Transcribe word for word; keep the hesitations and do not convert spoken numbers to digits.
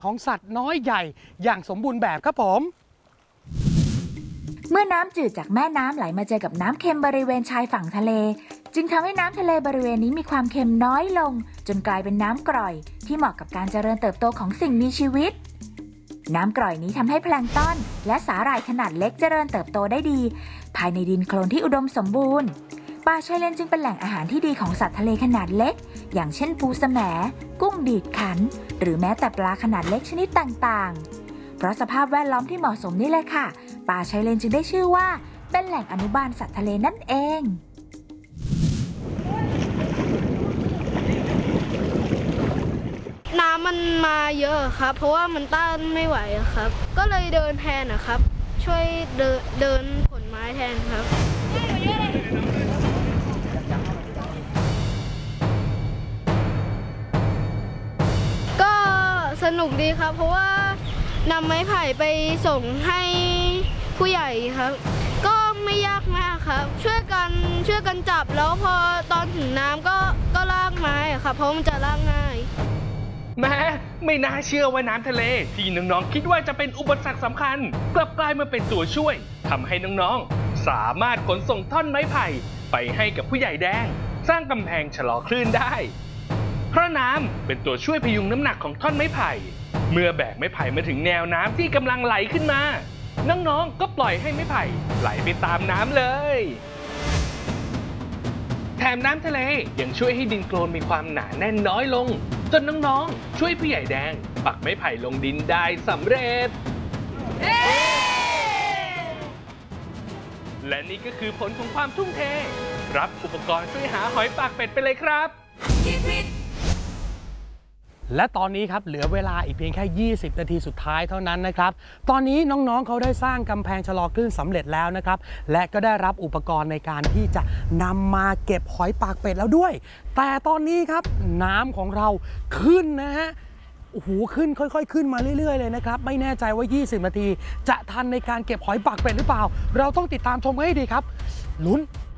ของสัตว์น้อยใหญ่อย่างสมบูรณ์แบบครับผมเมื่อน้ำจืดจากแม่น้ำไหลมาเจอกับน้ำเค็มบริเวณชายฝั่งทะเลจึงทำให้น้ำทะเลบริเวณนี้มีความเค็มน้อยลงจนกลายเป็นน้ำกร่อยที่เหมาะกับการเจริญเติบโตของสิ่งมีชีวิตน้ำกร่อยนี้ทำให้แพลงก์ตอนและสาหร่ายขนาดเล็กเจริญเติบโตได้ดีภายในดินโคลนที่อุดมสมบูรณ์ป่าชายเลนจึงเป็นแหล่งอาหารที่ดีของสัตว์ทะเลขนาดเล็กอย่างเช่นปูแสมกุ้งดีดขันหรือแม้แต่ปลาขนาดเล็กชนิดต่างๆเพราะสภาพแวดล้อมที่เหมาะสมนี่แหละค่ะป่าชายเลนจึงได้ชื่อว่าเป็นแหล่งอนุบาลสัตว์ทะเลนั่นเองน้ำมันมาเยอะครับเพราะว่ามันต้านไม่ไหวครับก็เลยเดินแทนนะครับช่วยเดินเดินขนไม้แทนครับก็สนุกดีครับเพราะว่านำไม้ไผ่ไปส่งให้ผู้ใหญ่ครับก็ไม่ยากมากครับช่วยกันช่วยกันจับแล้วพอตอนถึงน้ำก็ก็ลากไม้ครับเพราะมันจะลากง่ายแม้ไม่น่าเชื่อว่าน้ำทะเลที่น้องๆคิดว่าจะเป็นอุปสรรคสำคัญกลับกลายมาเป็นตัวช่วยทำให้น้องๆสามารถขนส่งท่อนไม้ไผ่ไปให้กับผู้ใหญ่แดงสร้างกำแพงชะลอคลื่นได้เพราะน้ำเป็นตัวช่วยพยุงน้ำหนักของท่อนไม้ไผ่เมื่อแบกไม้ไผ่มาถึงแนวน้ำที่กำลังไหลขึ้นมาน้องๆก็ปล่อยให้ไม้ไผ่ไหลไปตามน้ำเลยแถมน้ำทะเลยังช่วยให้ดินโคลนมีความหนาแน่นน้อยลงจนน้องๆช่วยผู้ใหญ่แดงปักไม้ไผ่ลงดินได้สำเร็จและนี่ก็คือผลของความทุ่มเทรับอุปกรณ์ช่วยหาหอยปากเป็ดไปเลยครับและตอนนี้ครับเหลือเวลาอีกเพียงแค่ยี่สิบนาทีสุดท้ายเท่านั้นนะครับตอนนี้น้องๆเขาได้สร้างกำแพงชะลอคลื่นสำเร็จแล้วนะครับและก็ได้รับอุปกรณ์ในการที่จะนำมาเก็บหอยปากเป็ดแล้วด้วยแต่ตอนนี้ครับน้ำของเราขึ้นนะฮะโอ้โหขึ้นค่อยๆขึ้นมาเรื่อยๆเลยนะครับไม่แน่ใจว่ายี่สิบนาทีจะทันในการเก็บหอยปากเป็ดหรือเปล่าเราต้องติดตามชมให้ดีครับลุ้น